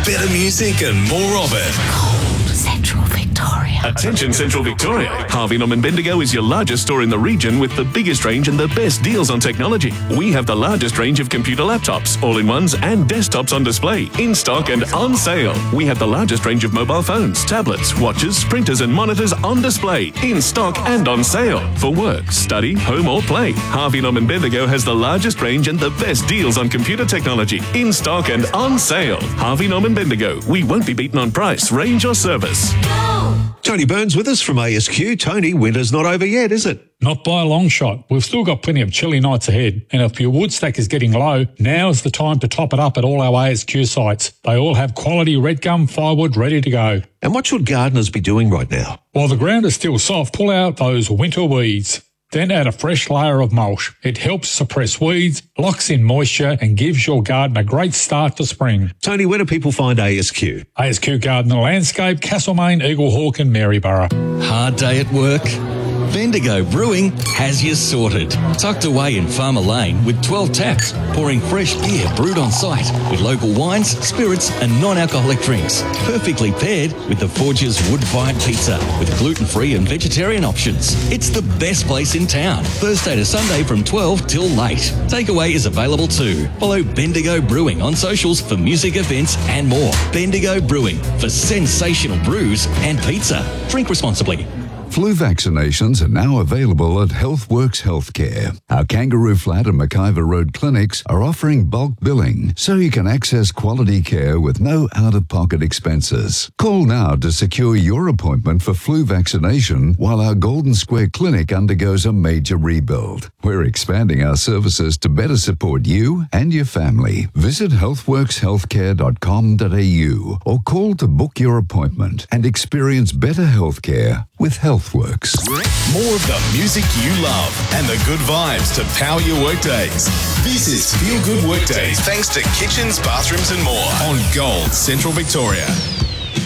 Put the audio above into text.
better music and more of it. Central Victoria. Attention Central Victoria. Harvey Norman Bendigo is your largest store in the region with the biggest range and the best deals on technology. We have the largest range of computer laptops, all-in-ones and desktops on display, in stock and on sale. We have the largest range of mobile phones, tablets, watches, printers and monitors on display, in stock and on sale. For work, study, home or play, Harvey Norman Bendigo has the largest range and the best deals on computer technology, in stock and on sale. Harvey Norman Bendigo. We won't be beaten on price, range or service. Tony Burns with us from ASQ. Tony, winter's not over yet, is it? Not by a long shot. We've still got plenty of chilly nights ahead, and if your wood stack is getting low, now's the time to top it up at all our ASQ sites. They all have quality red gum firewood ready to go. And what should gardeners be doing right now? While the ground is still soft, pull out those winter weeds. Then add a fresh layer of mulch. It helps suppress weeds, locks in moisture and gives your garden a great start to spring. Tony, where do people find ASQ? ASQ Garden and Landscape, Castlemaine, Eaglehawk and Maryborough. Hard day at work? Bendigo Brewing has you sorted. Tucked away in Farmer Lane with 12 taps, pouring fresh beer brewed on site with local wines, spirits and non-alcoholic drinks. Perfectly paired with the Forge's wood-fired pizza with gluten-free and vegetarian options. It's the best place in town. Thursday to Sunday from 12 till late. Takeaway is available too. Follow Bendigo Brewing on socials for music events and more. Bendigo Brewing for sensational brews and pizza. Drink responsibly. Flu vaccinations are now available at HealthWorks Healthcare. Our Kangaroo Flat and McIver Road clinics are offering bulk billing so you can access quality care with no out-of-pocket expenses. Call now to secure your appointment for flu vaccination while our Golden Square Clinic undergoes a major rebuild. We're expanding our services to better support you and your family. Visit healthworkshealthcare.com.au or call to book your appointment and experience better healthcare with HealthWorks. More of the music you love and the good vibes to power your workdays. This is Feel Good Workdays thanks to Kitchens, Bathrooms and More on Gold Central Victoria.